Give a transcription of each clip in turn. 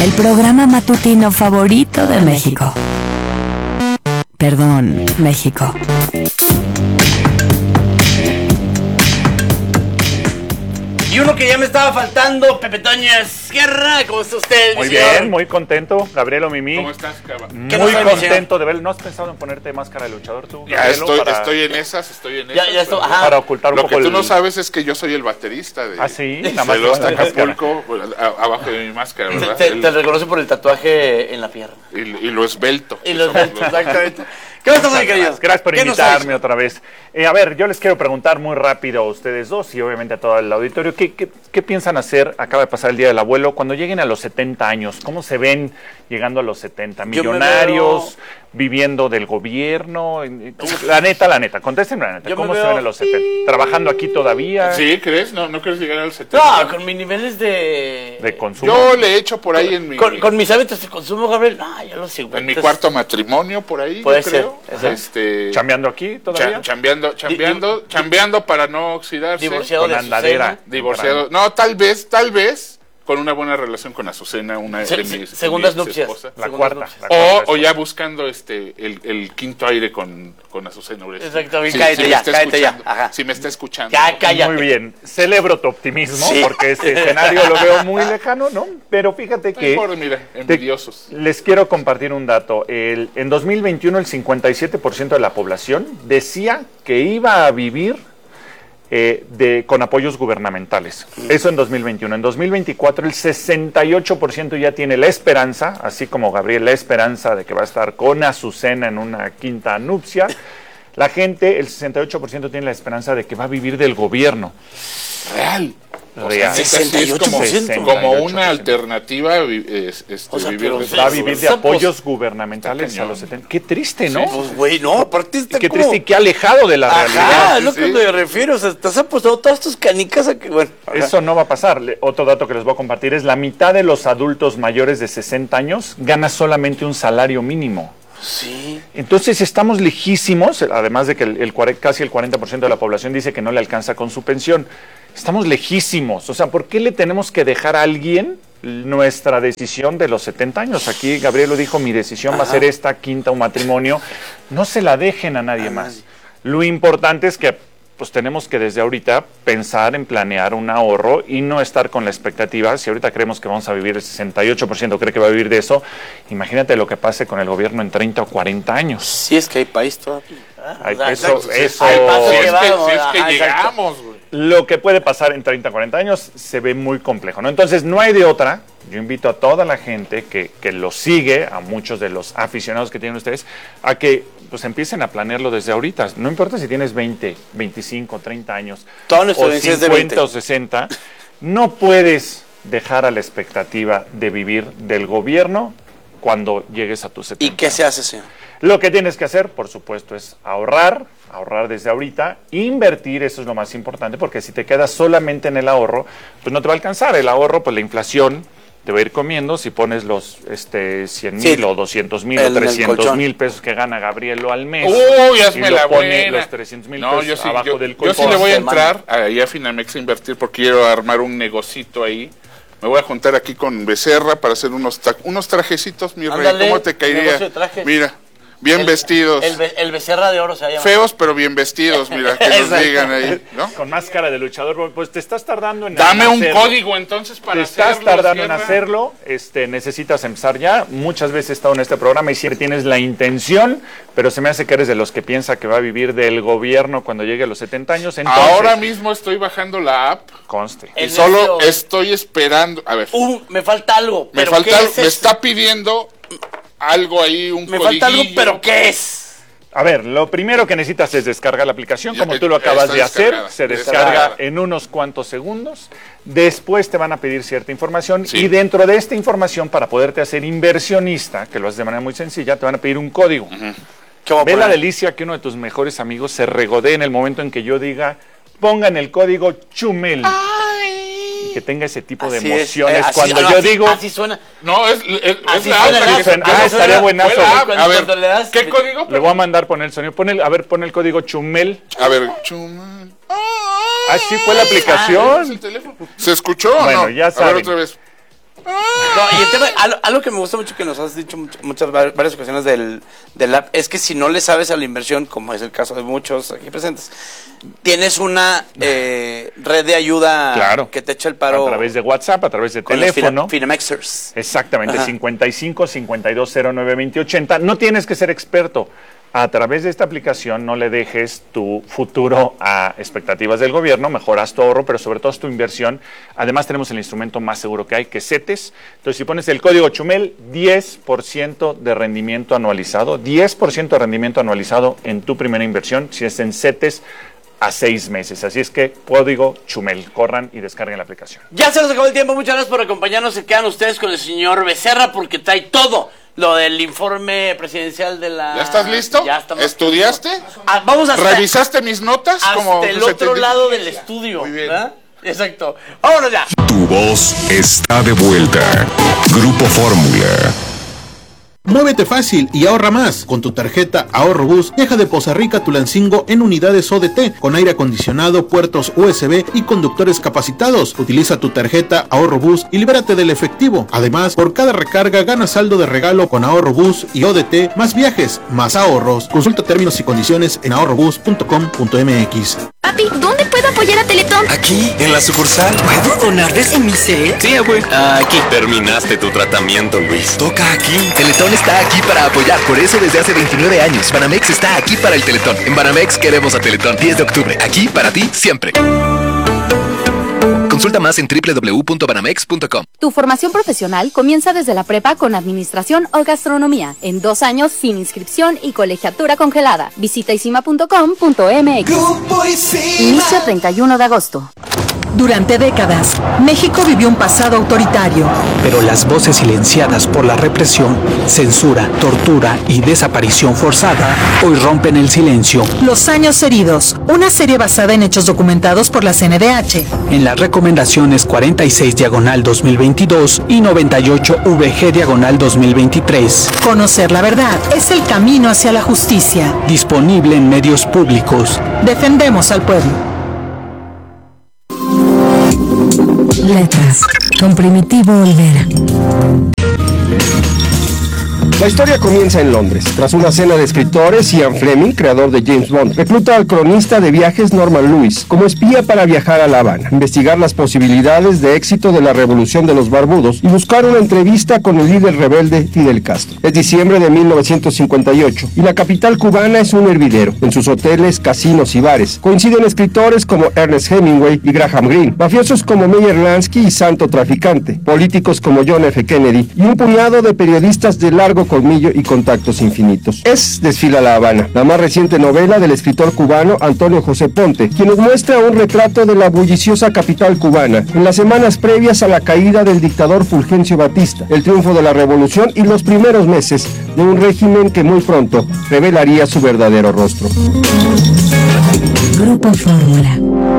El programa matutino favorito de México. Perdón, México. Y uno que ya me estaba faltando, Pepe Toño Esquerra. ¿Cómo está usted, Muy señor? bien, muy contento. Gabriel Mimi. ¿Cómo estás, Cava? Muy contento de verlo. ¿No has pensado en ponerte máscara de luchador tú, Ya Gabrielo, estoy en esas. Ya estoy, ajá. para ocultar un Lo poco que tú no sabes es que yo soy el baterista de, sí, de nada más Los con la máscara. Acapulco, abajo de mi máscara, ¿verdad? Te reconoce por el tatuaje en la pierna. Y lo esbelto. Y los exactamente. ¿Qué me estás queridos? Gracias por ¿Qué nos invitarme traes? otra vez. A ver, yo les quiero preguntar muy rápido a ustedes dos y obviamente a todo el auditorio, ¿qué piensan hacer? Acaba de pasar el Día del Abuelo. Cuando lleguen a los 70 años, ¿cómo se ven llegando a los 70? ¿Millonarios? ¿Viviendo del gobierno? La neta, contéstenme la neta. ¿Cómo se ven a los 70? ¿Trabajando aquí todavía? ¿Sí? ¿Crees? ¿No crees llegar al 70? No, con mis niveles de consumo. Yo le echo por ahí en mi... Con mis hábitos de consumo, Gabriel. No, ya lo sé. En mi cuarto matrimonio, por ahí, Puede yo creo. ser. ¿Chambeando aquí todavía? Chambeando para no oxidarse. Divorciado Con de andadera. Azucena. Divorciado. No, tal vez, con una buena relación con Azucena, una de mis Segundas mis nupcias. esposas. La Segundas cuarta. nupcias. O ya buscando el quinto aire con Azucena Uresti. Exacto, bien, Sí, cállate me ya, está cállate ya. escuchando, Ajá. Si me está escuchando. Ya, cállate. Muy bien, celebro tu optimismo Sí. porque este escenario lo veo muy lejano, ¿no? Pero fíjate No que importa, mira, envidiosos. les quiero compartir un dato. En 2021 el 57% de la población decía que iba a vivir con apoyos gubernamentales. Eso en 2021. En 2024 el 68% ya tiene la esperanza, así como Gabriel, la esperanza de que va a estar con Azucena en una quinta nupcia. La gente, el 68% tiene la esperanza de que va a vivir del gobierno. Real. Real. 68%. Como una alternativa O sea, vivir pero de Va a eso. vivir de apoyos gubernamentales a los 70. Qué triste, ¿no? Pues, güey, no, aparte está Qué como... triste y qué alejado de la Ajá, realidad. es lo que me refiero. O sea, te has apostado todas tus canicas a que, bueno. ajá. Eso no va a pasar. Otro dato que les voy a compartir es la mitad de los adultos mayores de 60 años gana solamente un salario mínimo. Sí. Entonces estamos lejísimos, además de que casi el 40% de la población dice que no le alcanza con su pensión. Estamos lejísimos. O sea, ¿por qué le tenemos que dejar a alguien nuestra decisión de los 70 años? Aquí Gabriel lo dijo, mi decisión va a ser esta, quinta, un matrimonio. No se la dejen a nadie más. Lo importante es que pues tenemos que desde ahorita pensar en planear un ahorro y no estar con la expectativa. Si ahorita creemos que vamos a vivir, el 68% cree que va a vivir de eso, imagínate lo que pase con el gobierno en 30 o 40 años. Sí, es que hay país todavía. Ay, O sea, eso- exacto. eso- Al paso Si que es vamos, que ajá, exacto. llegamos, güey. Lo que puede pasar en 30 o 40 años se ve muy complejo, ¿no? Entonces no hay de otra. Yo invito a toda la gente que lo sigue, a muchos de los aficionados que tienen ustedes, a que pues empiecen a planearlo desde ahorita. No importa si tienes 20, 25, 30 años, Toda nuestra o audiencia es de 50 20. o 60, no puedes dejar a la expectativa de vivir del gobierno cuando llegues a tus 70. ¿Y qué se hace, señor? Lo que tienes que hacer, por supuesto, es ahorrar desde ahorita, invertir, eso es lo más importante, porque si te quedas solamente en el ahorro, pues no te va a alcanzar. El ahorro, pues la inflación te va a ir comiendo. Si pones los 100,000 Sí, o 200,000 el o 300,000 colchón. pesos que gana Gabrielo al mes. Uy, y hazme lo la pone buena. los 300,000 No, pesos abajo del yo colchón. sí le voy a Semana. entrar ahí a Finamex a invertir porque quiero armar un negocito ahí. Me voy a juntar aquí con Becerra para hacer unos trajecitos, mi rey. Ándale, ¿Cómo te caería? negocio de trajes. Mira, bien vestidos. El becerra de oro se llama. Feos, pero bien vestidos, mira, que nos Exacto. digan ahí, ¿no? Con máscara de luchador, pues te estás tardando en Dame un hacerlo. código entonces para Te estás hacerlo. tardando en Sierra. hacerlo, necesitas empezar ya. Muchas veces he estado en este programa y siempre tienes la intención, pero se me hace que eres de los que piensa que va a vivir del gobierno cuando llegue a los 70 años. Entonces, Ahora mismo estoy bajando la app conste. y El solo necio. estoy esperando. A ver, Me falta algo. me ¿pero falta, qué es me eso? está pidiendo algo ahí, un Me falta algo, codiguillo. pero ¿qué es? A ver, lo primero que necesitas es descargar la aplicación, Ya, como tú lo acabas está de hacer. descargada, Se descargada. descarga en unos cuantos segundos. Después te van a pedir cierta información Sí. y dentro de esta información, para poderte hacer inversionista, que lo haces de manera muy sencilla, te van a pedir un código. ¿Qué voy a Ve la poner? delicia que uno de tus mejores amigos se regodee en el momento en que yo diga, pongan el código Chumel. Y que tenga ese tipo de Así es, emociones. así- Cuando no, yo así- digo, Así suena. No, es Así la suena app. el que- app. Ah, estaría buenazo. Fue la app. Cuando- A ver, cuando le das- ¿qué código? le voy a mandar poner el sonido. Pon el código Chumel. A ver, Chumel. Así fue la ¿Es aplicación. el teléfono? ¿Se escuchó o Bueno, no? ya A saben. ver, otra vez. No, y el tema, algo que me gusta mucho que nos has dicho varias ocasiones del app es que si no le sabes a la inversión, como es el caso de muchos aquí presentes, tienes una red de ayuda Claro, que te echa el paro. a través de WhatsApp, a través de con teléfono. los Finamexers. Exactamente, Ajá. 55 52 09 20 80. No tienes que ser experto. A través de esta aplicación no le dejes tu futuro a expectativas del gobierno, mejoras tu ahorro, pero sobre todo es tu inversión. Además tenemos el instrumento más seguro que hay, que es CETES. Entonces si pones el código Chumel, 10% de rendimiento anualizado, 10% de rendimiento anualizado en tu primera inversión, si es en CETES, a 6 meses. Así es que código Chumel, corran y descarguen la aplicación. Ya se nos acabó el tiempo, muchas gracias por acompañarnos. Se quedan ustedes con el señor Becerra porque trae todo lo del informe presidencial de la... ¿Ya estás listo? Ya estamos. ¿Estudiaste? Vamos a ¿Revisaste mis notas? hasta el se te otro dijo? lado del estudio. Muy bien. ¿verdad? Exacto. Vámonos ya. Tu voz está de vuelta. Grupo Fórmula. Muévete fácil y ahorra más. Con tu tarjeta Ahorro Bus, viaja de Poza Rica a Tulancingo en unidades ODT, con aire acondicionado, puertos USB y conductores capacitados. Utiliza tu tarjeta Ahorro Bus y libérate del efectivo. Además, por cada recarga gana saldo de regalo con Ahorro Bus y ODT, más viajes, más ahorros. Consulta términos y condiciones en ahorrobus.com.mx. Papi, ¿dónde puedo apoyar a Teletón? Aquí, en la sucursal. ¿Puedo donar desde mi cel? Sí, güey. Aquí. Terminaste tu tratamiento, Luis. Toca aquí. Teletón está aquí para apoyar. Por eso desde hace 29 años. Banamex está aquí para el Teletón. En Banamex queremos a Teletón. 10 de octubre. Aquí para ti, siempre. Consulta más en www.banamex.com. Tu formación profesional comienza desde la prepa con administración o gastronomía. En 2 años sin inscripción y colegiatura congelada. Visita isima.com.mx. Inicio 31 de agosto. Durante décadas, México vivió un pasado autoritario. Pero las voces silenciadas por la represión, censura, tortura y desaparición forzada hoy rompen el silencio. Los años heridos, una serie basada en hechos documentados por la CNDH. En las recomendaciones 46/2022 y 98/VG/2023. Conocer la verdad es el camino hacia la justicia. Disponible en medios públicos. Defendemos al pueblo. Letras, con Primitivo Olvera. La historia comienza en Londres. Tras una cena de escritores, Ian Fleming, creador de James Bond, recluta al cronista de viajes Norman Lewis como espía para viajar a La Habana, investigar las posibilidades de éxito de la revolución de los barbudos y buscar una entrevista con el líder rebelde Fidel Castro. Es diciembre de 1958 y la capital cubana es un hervidero. En sus hoteles, casinos y bares coinciden escritores como Ernest Hemingway y Graham Greene, mafiosos como Meyer Lansky y Santo Traficante, políticos como John F. Kennedy y un puñado de periodistas de largo colmillo y contactos infinitos. Es Desfila La Habana, la más reciente novela del escritor cubano Antonio José Ponte, quien nos muestra un retrato de la bulliciosa capital cubana en las semanas previas a la caída del dictador Fulgencio Batista, el triunfo de la revolución y los primeros meses de un régimen que muy pronto revelaría su verdadero rostro. Grupo Fórmula.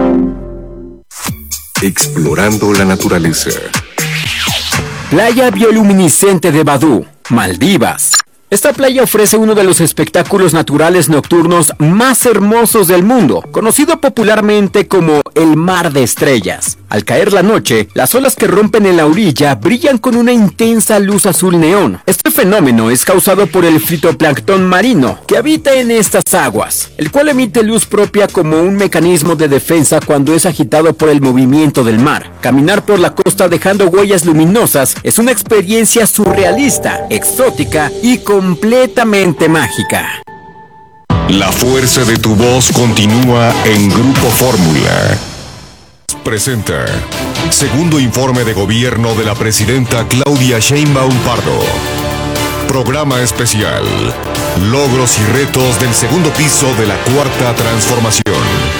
Explorando la naturaleza. Playa bioluminiscente de Badú, Maldivas. Esta playa ofrece uno de los espectáculos naturales nocturnos más hermosos del mundo, conocido popularmente como el Mar de Estrellas. Al caer la noche, las olas que rompen en la orilla brillan con una intensa luz azul neón. Este fenómeno es causado por el fitoplancton marino que habita en estas aguas, el cual emite luz propia como un mecanismo de defensa cuando es agitado por el movimiento del mar. Caminar por la costa dejando huellas luminosas es una experiencia surrealista, exótica y completamente mágica. La fuerza de tu voz continúa en Grupo Fórmula. Presenta segundo informe de gobierno de la presidenta Claudia Sheinbaum Pardo. Programa especial. Logros y retos del segundo piso de la Cuarta Transformación.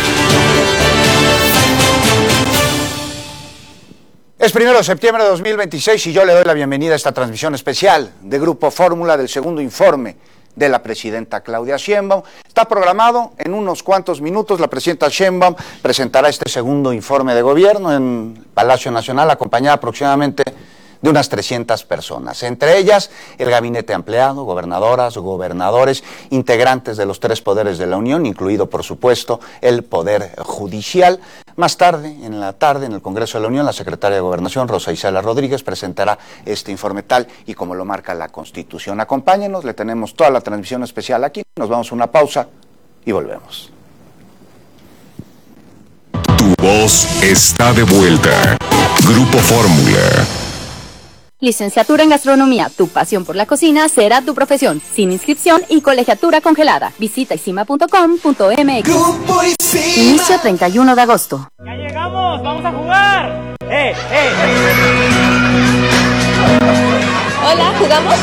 Es 1 de septiembre de 2026 y yo le doy la bienvenida a esta transmisión especial de Grupo Fórmula del segundo informe de la presidenta Claudia Sheinbaum. Está programado en unos cuantos minutos. La presidenta Sheinbaum presentará este segundo informe de gobierno en Palacio Nacional, acompañada aproximadamente de unas 300 personas, entre ellas el gabinete ampliado, gobernadoras, gobernadores, integrantes de los 3 poderes de la Unión, incluido por supuesto el Poder Judicial. Más tarde, en el Congreso de la Unión, la secretaria de Gobernación, Rosa Isela Rodríguez, presentará este informe tal y como lo marca la Constitución. Acompáñenos, le tenemos toda la transmisión especial aquí, nos vamos a una pausa y volvemos. Tu voz está de vuelta. Grupo Fórmula. Licenciatura en Gastronomía, tu pasión por la cocina será tu profesión, sin inscripción y colegiatura congelada. Visita isima.com.mx. Inicio 31 de agosto. ¡Ya llegamos! ¡Vamos a jugar! Hola, ¿jugamos?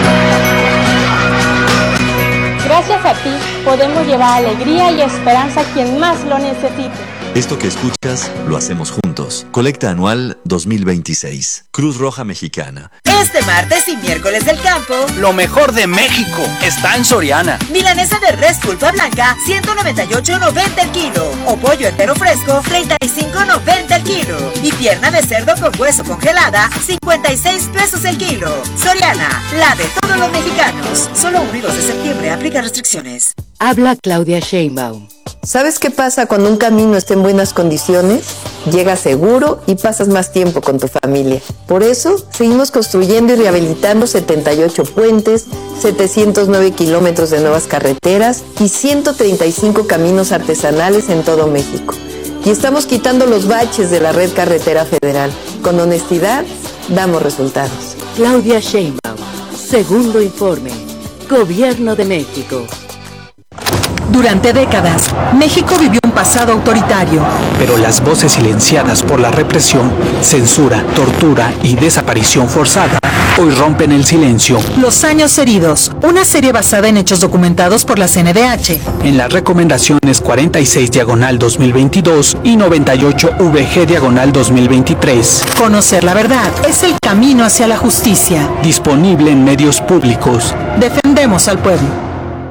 Gracias a ti, podemos llevar alegría y esperanza a quien más lo necesite. Esto que escuchas, lo hacemos juntos. Colecta anual 2026. Cruz Roja Mexicana. Este martes y miércoles del campo, lo mejor de México está en Soriana. Milanesa de res pulpa blanca, 198.90 el kilo. O pollo entero fresco, 35.90 el kilo. Y pierna de cerdo con hueso congelada, 56 pesos el kilo. Soriana, la de todos los mexicanos. Solo 1 y 2 de septiembre, aplica restricciones. Habla Claudia Sheinbaum. ¿Sabes qué pasa cuando un camino está en buenas condiciones? Llegas seguro y pasas más tiempo con tu familia. Por eso, seguimos construyendo y rehabilitando 78 puentes, 709 kilómetros de nuevas carreteras y 135 caminos artesanales en todo México. Y estamos quitando los baches de la red carretera federal. Con honestidad, damos resultados. Claudia Sheinbaum, segundo informe. Gobierno de México. Durante décadas, México vivió un pasado autoritario. Pero las voces silenciadas por la represión, censura, tortura y desaparición forzada hoy rompen el silencio. Los años heridos, una serie basada en hechos documentados por la CNDH. En las recomendaciones 46/2022 y 98/VG/2023. Conocer la verdad es el camino hacia la justicia. Disponible en medios públicos. Defendemos al pueblo.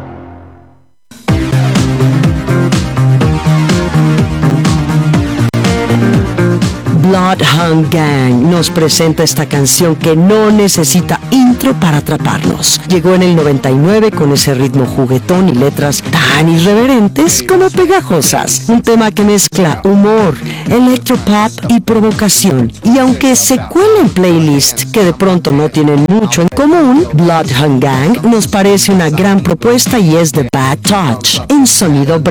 Bloodhound Gang nos presenta esta canción que no necesita intro para atraparnos. Llegó en el 99 con ese ritmo juguetón y letras tan irreverentes como pegajosas. Un tema que mezcla humor, electropop y provocación. Y aunque se cuela en playlists que de pronto no tienen mucho en común, Bloodhound Gang nos parece una gran propuesta y es The Bad Touch en sonido